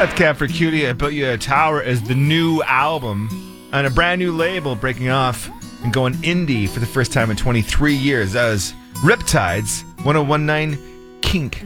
Death Cab for Cutie, I Built You a Tower is the new album on a brand new label breaking off and going indie for the first time in 23 years. That was Riptides, 1019 Kink.